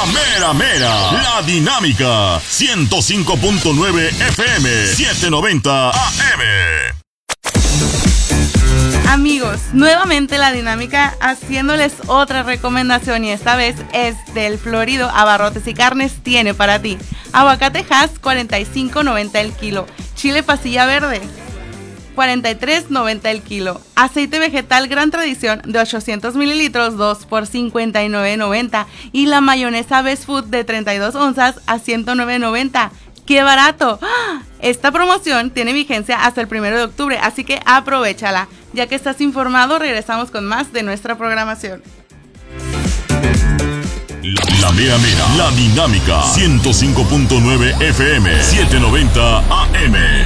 La mera mera. La dinámica. 105.9 FM. 790 AM. Amigos, nuevamente la dinámica haciéndoles otra recomendación y esta vez es del Florido Abarrotes y Carnes. Tiene para ti aguacate Hass 45.90 el kilo, chile pasilla verde 43.90 el kilo, aceite vegetal Gran Tradición de 800 mililitros 2 por 59.90 y la mayonesa Best Food de 32 onzas a 109.90. ¡Qué barato! Esta promoción tiene vigencia hasta el 1 de octubre, así que aprovéchala. Ya que estás informado, regresamos con más de nuestra programación. La mera mera. La dinámica. 105.9 FM. 790 AM.